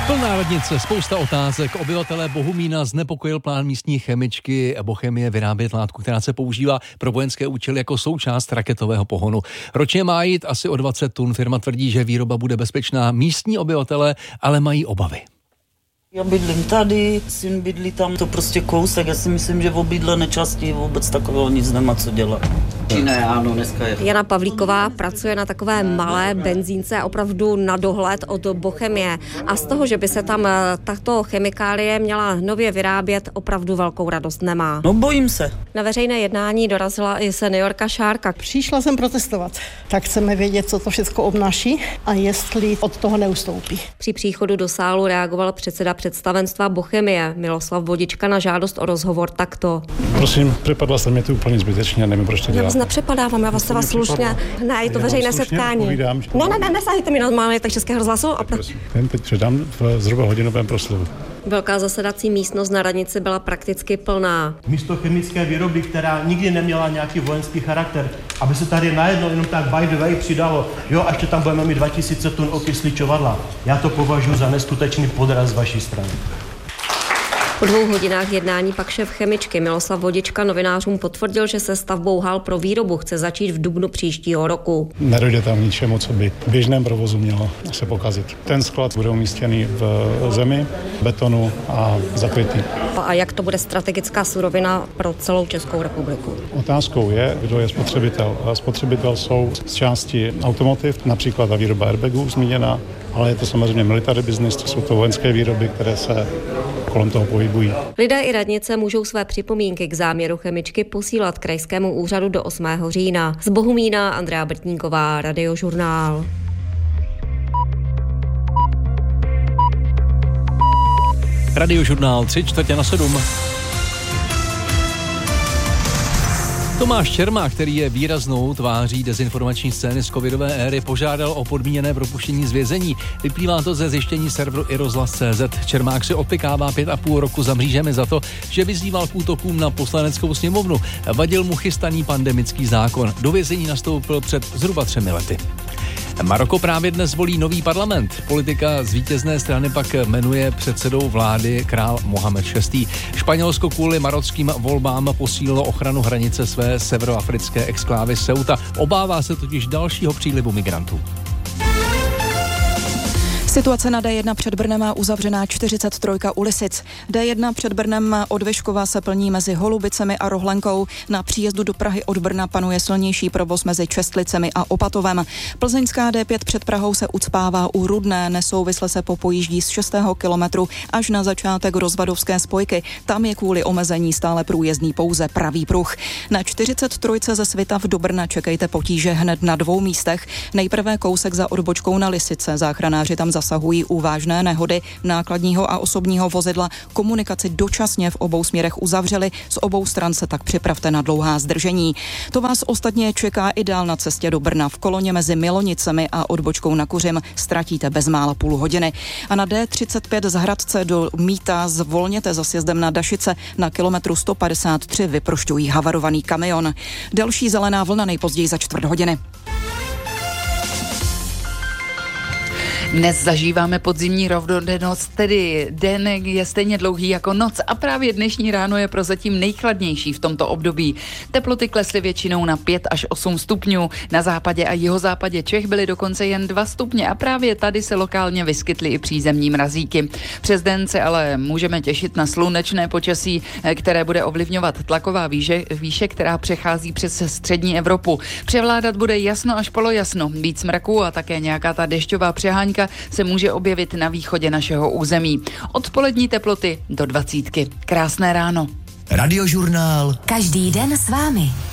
Plná radnice, spousta otázek. Obyvatelé Bohumína znepokojil plán místní chemičky Bochemie vyrábět látku, která se používá pro vojenské účely jako součást raketového pohonu. Ročně má jít asi o 20 tun. Firma tvrdí, že výroba bude bezpečná. Místní obyvatelé ale mají obavy. Já bydlím tady, syn bydlí tam, to prostě kousek. Já si myslím, že v obydlené části vůbec takového nic nemá co dělat. Ne, ano, dneska je. Jana Pavlíková pracuje na takové malé benzínce opravdu na dohled od Bochemie. A z toho, že by se tam tato chemikálie měla nově vyrábět, opravdu velkou radost nemá. No bojím se. Na veřejné jednání dorazila i seniorka Šárka. Přišla jsem protestovat. Tak chceme vědět, co to všechno obnáší a jestli od toho neustoupí. Při příchodu do sálu reagoval předseda představenstva Bochemie Miloslav Vodička na žádost o rozhovor takto. Prosím, přepadla se mě to úplně zbytečně, nevím, proč to děláte. Nepřepadávám, já vás slušně. Ne, je to veřejné setkání. Povídám, Ne, nesahejte mi na tak Českého rozhlasu. Ten teď předám v zhruba hodinovém proslovu. Velká zasedací místnost na radnici byla prakticky plná. Místo chemické výroby, která nikdy neměla nějaký vojenský charakter, aby se tady najednou jenom tak by the way přidalo, jo, a ještě tam budeme mít 2000 tun okysličovadla. Já to považuji za neskutečný podraz z vaší strany. Po 2 hodinách jednání pak šéf chemičky Miloslav Vodička novinářům potvrdil, že se stavbou hal pro výrobu chce začít v dubnu příštího roku. Nedojde tam ničemu, co by v běžném provozu mělo se pokazit. Ten sklad bude umístěný v zemi, betonu a zakrytý. A jak to bude strategická surovina pro celou Českou republiku? Otázkou je, kdo je spotřebitel. Spotřebitel jsou z části automotiv, například ta výroba airbagů zmíněná, ale je to samozřejmě military business, to jsou to vojenské výroby, které se kolem toho pohybují. Lidé i radnice můžou své připomínky k záměru chemičky posílat krajskému úřadu do 8. října. Z Bohumína Andrea Brtníková, Radiožurnál. Radiožurnál 6:45. Tomáš Čermák, který je výraznou tváří dezinformační scény z covidové éry, požádal o podmíněné propuštění z vězení. Vyplývá to ze zjištění serveru iRozhlas.cz. Čermák si odpykává 5,5 roku za mřížemi za to, že vyzýval k útokům na Poslaneckou sněmovnu. Vadil mu chystaný pandemický zákon. Do vězení nastoupil před zhruba 3 lety. Maroko právě dnes volí nový parlament. Politika z vítězné strany pak jmenuje předsedou vlády král Mohamed VI. Španělsko kvůli marockým volbám posílilo ochranu hranice své severoafrické exklávy Ceuta. Obává se totiž dalšího přílivu migrantů. Situace na D1 před Brnem má uzavřená 43 u Lisic. D1 před Brnem od Vyškova se plní mezi Holubicemi a Rohlenkou. Na příjezdu do Prahy od Brna panuje silnější provoz mezi Čestlicemi a Opatovem. Plzeňská D5 před Prahou se ucpává u Rudné, nesouvisle se popojíždí z 6. kilometru až na začátek rozvadovské spojky. Tam je kvůli omezení stále průjezdný pouze pravý pruh. Na 43 ze Svitav do Brna čekejte potíže hned na 2 místech. Nejprve kousek za odbočkou na Lisice. Záchranáři tam zasahují u vážné nehody nákladního a osobního vozidla. Komunikaci dočasně v obou směrech uzavřeli, z obou stran se tak připravte na dlouhá zdržení. To vás ostatně čeká i dál na cestě do Brna. V koloně mezi Milonicemi a odbočkou na Kuřim ztratíte bezmála půl hodiny. A na D35 z Hradce do Míta zvolněte za sjezdem na Dašice. Na kilometru 153 vyprošťují havarovaný kamion. Další zelená vlna nejpozději za 4 hodiny. Dnes zažíváme podzimní rovnodennost, tedy den je stejně dlouhý jako noc a právě dnešní ráno je prozatím nejchladnější v tomto období. Teploty klesly většinou na 5 až 8 stupňů, na západě a jihozápadě Čech byly dokonce jen 2 stupně a právě tady se lokálně vyskytly i přízemní mrazíky. Přes den se ale můžeme těšit na slunečné počasí, které bude ovlivňovat tlaková výše, která přechází přes střední Evropu. Převládat bude jasno až polojasno, víc mraků a také nějaká ta dešťová přehánka se může objevit na východě našeho území. Odpolední teploty do 20. Krásné ráno. Radiožurnál. Každý den s vámi.